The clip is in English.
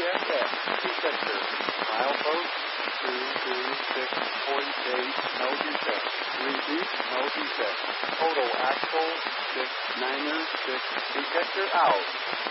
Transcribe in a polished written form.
ISS, detector. Milepost 226.8, no defect. Repeat, no defect. Total axle 69er 6, detector out.